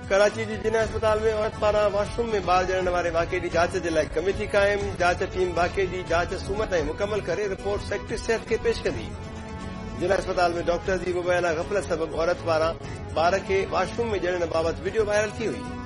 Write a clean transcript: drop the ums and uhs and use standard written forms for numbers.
कराची जी जिना अस्पताल में औरत पारां वॉशरूम में ॿार ॼणण वारे वाक़े जी जांच जे लाइ कमेटी क़ाइम। जांच टीम वाक़े जी जांच सूमर ताईं मुकमल करे रिपोर्ट सेक्रेटरी सिहत खे पेश कंदी। जिना अस्पताल में डॉक्टर जी मुबैना ग़फ़लत सबबि औरत पारां ॿार खे वॉशरूम में ॼणण बाबति वीडियो वायरल थी हुई।